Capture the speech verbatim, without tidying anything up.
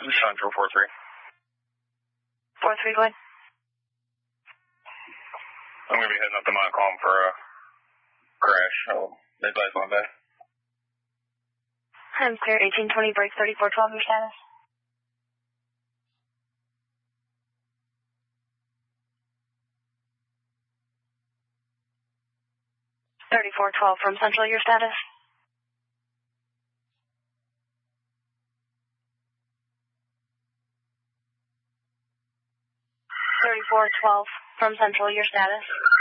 Central four three. four three, go ahead. I'm going to be heading up to Montcalm for a crash. Oh, they advise on that. I'm clear, eighteen twenty, break thirty-four twelve, your status? thirty-four twelve from Central, your status? thirty-four twelve from Central, your status?